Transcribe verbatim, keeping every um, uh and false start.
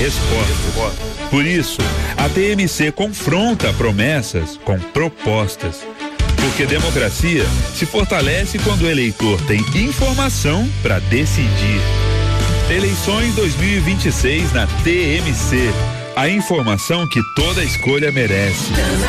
respostas. Por isso, a T M C confronta promessas com propostas. Porque democracia se fortalece quando o eleitor tem informação para decidir. Eleições dois mil e vinte e seis na T M C. A informação que toda escolha merece.